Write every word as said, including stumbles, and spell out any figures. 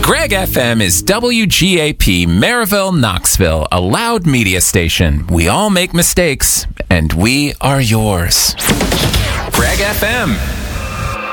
Greg F M is W G A P, Maryville, Knoxville, a loud media station. We all make mistakes, and we are yours. Greg F M.